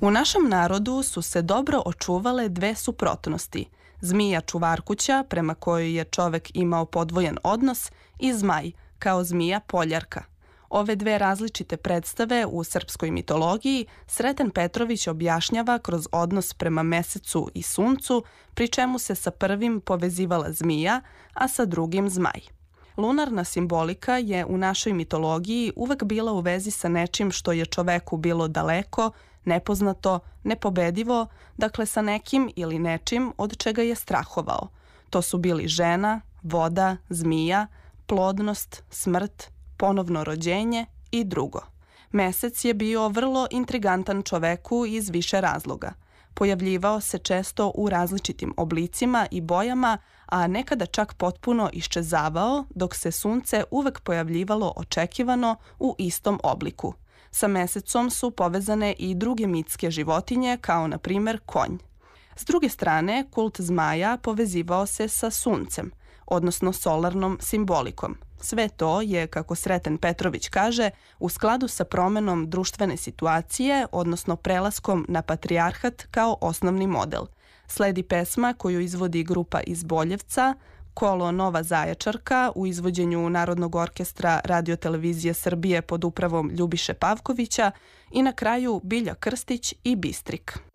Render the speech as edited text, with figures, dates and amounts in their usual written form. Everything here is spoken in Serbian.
U našem narodu su se dobro očuvale dve suprotnosti. Zmija čuvarkuća, prema kojoj je čovek imao podvojen odnos, i zmaj, kao zmija poljarka. Ove dve različite predstave u srpskoj mitologiji Sreten Petrović objašnjava kroz odnos prema mesecu i suncu, pri čemu se sa prvim povezivala zmija, a sa drugim zmaj. Lunarna simbolika je u našoj mitologiji uvek bila u vezi sa nečim što je čoveku bilo daleko, nepoznato, nepobedivo, dakle sa nekim ili nečim od čega je strahovao. To su bili žena, voda, zmija, plodnost, smrt, ponovno rođenje i drugo. Mesec je bio vrlo intrigantan čoveku iz više razloga. Pojavljivao se često u različitim oblicima i bojama, a nekada čak potpuno iščezavao, dok se sunce uvek pojavljivalo očekivano u istom obliku. Sa mesecom su povezane i druge mitske životinje, kao na primer konj. S druge strane, kult zmaja povezivao se sa suncem, odnosno solarnom simbolikom. Sve to je, kako Sreten Petrović kaže, u skladu sa promenom društvene situacije, odnosno prelaskom na patrijarhat kao osnovni model. Sledi pesma koju izvodi grupa iz Boljevca, Kolo Nova Zaječarka u izvođenju Narodnog orkestra Radio-televizije Srbije pod upravom Ljubiše Pavkovića i na kraju Bilja Krstić i Bistrik.